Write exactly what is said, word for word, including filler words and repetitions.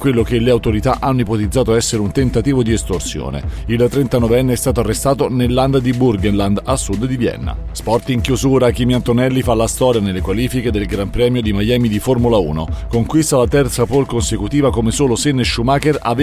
quello che le autorità hanno ipotizzato essere un tentativo di estorsione. Il trentanovenne è stato arrestato nel Land di Burgenland, a sud di Vienna. Sport in chiusura, Kimi Antonelli fa la storia nelle qualifiche del Gran Premio di Miami di Formula uno. Conquista la terza pole consecutiva come solo Senna e Schumacher avevano